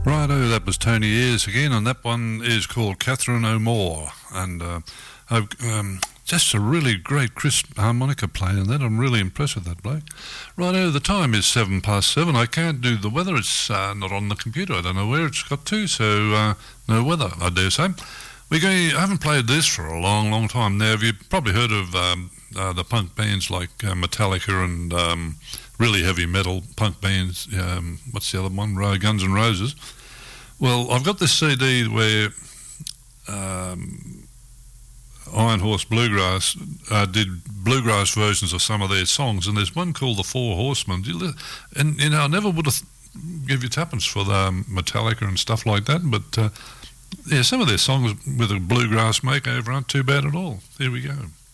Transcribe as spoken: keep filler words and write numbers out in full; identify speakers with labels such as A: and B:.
A: Righto, that was Tony Ayres again, and that one is called Catherine O'More, and uh, I've, um, just a really great crisp harmonica playing in that. I'm really impressed with that bloke. Righto, the time is seven past seven. I can't do the weather. It's uh, not on the computer. I don't know where it's got to, so uh, no weather, I dare say. We're going, I haven't played this for a long, long time now. You've probably heard of um, uh, the punk bands like uh, Metallica and um, really heavy metal punk bands. Um, what's the other one? Uh, Guns N' Roses. Well, I've got this C D where um, Iron Horse Bluegrass uh, did bluegrass versions of some of their songs, and there's one called The Four Horsemen. And, you know, I never would have give you tuppence for the um, Metallica and stuff like that, but uh, yeah, some of their songs with a bluegrass makeover aren't too bad at all. There we go.